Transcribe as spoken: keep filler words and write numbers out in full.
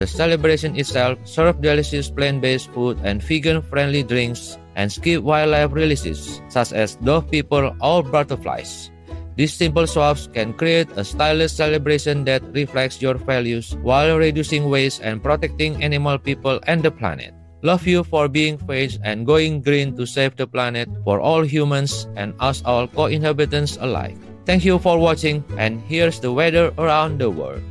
The celebration itself served delicious plant-based food and vegan-friendly drinks and skip wildlife releases such as dove people or butterflies. These simple swaps can create a stylish celebration that reflects your values while reducing waste and protecting animal people and the planet. Love you for being veg and going green to save the planet for all humans and us all co-inhabitants alike. Thank you for watching, and here's the weather around the world.